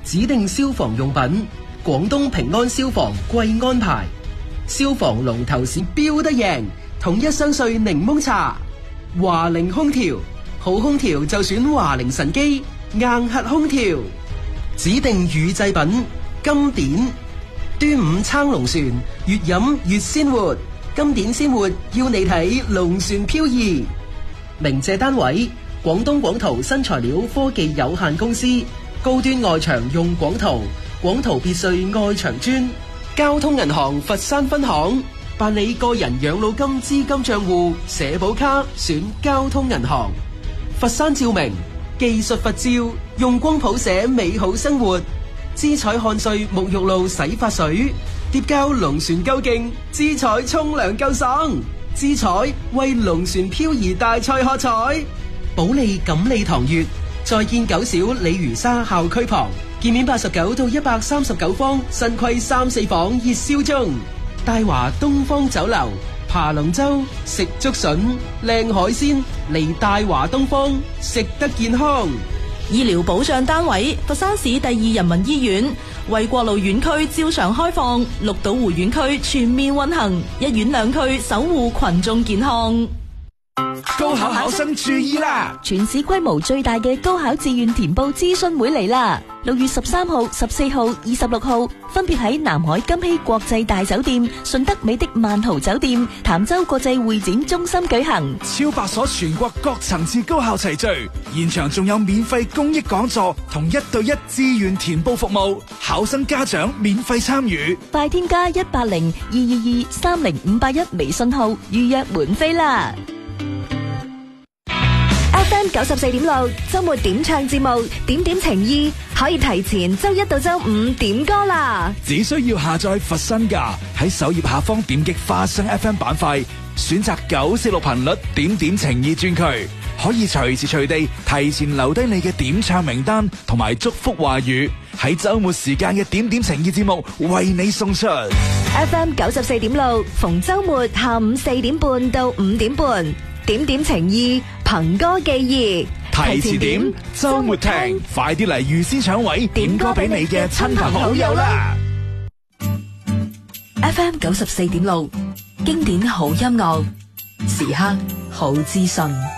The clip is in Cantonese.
指定消防用品，廣東平安消防貴安牌，消防龍頭市標得贏，統一相稅檸檬茶，華菱空調，好空調就選華菱神機硬核空調，指定乳製品金典，端午撐龍船，越飲越鮮活，金典鮮活要你睇龍船漂移，鳴謝單位廣東廣圖新材料科技有限公司，高端外牆用廣圖，廣圖別墅外牆磚，交通銀行佛山分行，辦理個人養老金資金賬戶社保卡選交通銀行，佛山照明技術佛照，用光譜寫美好生活，姿彩漢萃沐浴露洗髮水，疊膠龍船夠勁，姿彩沖涼夠爽，姿彩為龍船漂移大賽喝彩，保利錦利堂悅再見九小鯉魚沙校區旁，建面89到139方，新規3-4房熱銷中。大華東方酒樓爬龍舟食竹筍靚海鮮，嚟大華東方食得健康。 醫療保障單位佛山市第2人民醫院，衛國路院區照常開放，綠島湖院區全面運行，一院兩區守護群眾健康。 高考考生注意啦！ 全市規模最大嘅高考志願填報諮詢會嚟啦！6月13號、14號、26號分別喺南海金禧國際大酒店、順德美的萬豪酒店、潭州國際會展中心舉行。 超百所全國各層次高校齊聚，現場仲有免費公益講座同1對1志願填報服務，考生家長免費參與。 快添加180-222-30581微信號預約門飛啦！FM 94.6周末點唱節目，點點情意可以提前周一到周五點歌啦。 只需要下載佛山架，喺首頁下方點擊花生 FM 板塊，選擇946頻率點點情意專區，可以隨時隨地提前留低你嘅點唱名單同埋祝福話語，喺周末時間嘅點點情意節目為你送出。 FM 94.6逢周末下午4點半到5點半，點點情意憑歌寄意， 提前點，周末聽，快啲嚟預先搶位，點歌俾你嘅親朋好友啦！ FM 94.6經典好音樂，時刻好資訊。